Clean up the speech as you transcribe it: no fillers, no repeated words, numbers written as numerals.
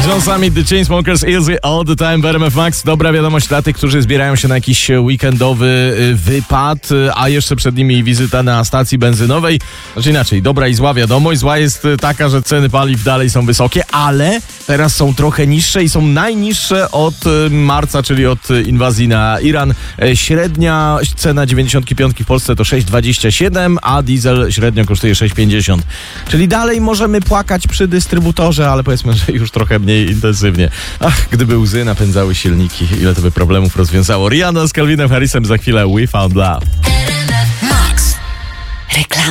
John Summit, The Chainsmokers, Easy All The Time w RMF Max. Dobra wiadomość dla tych, którzy zbierają się na jakiś weekendowy wypad, a jeszcze przed nimi wizyta na stacji benzynowej. Znaczy inaczej, dobra i zła wiadomość. Zła jest taka, że ceny paliw dalej są wysokie, ale teraz są trochę niższe i są najniższe od marca, czyli od inwazji na Iran. Średnia cena 95 w Polsce to 6,27, a diesel średnio kosztuje 6,50. Czyli dalej możemy płakać przy dystrybutorze, ale powiedzmy, że już trochę mniej intensywnie. Ach, gdyby łzy napędzały silniki, ile to by problemów rozwiązało. Rihanna z Calvinem Harrisem za chwilę We Found Love. Max. Reklama.